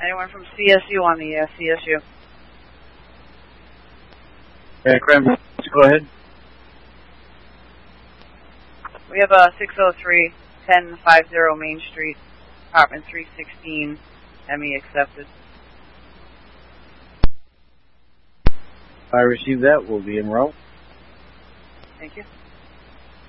Anyone from CSU on the CSU? Cranbrook, go ahead. We have a 603-1050 Main Street, apartment 316, ME accepted. I received that. We'll be en route. Thank you.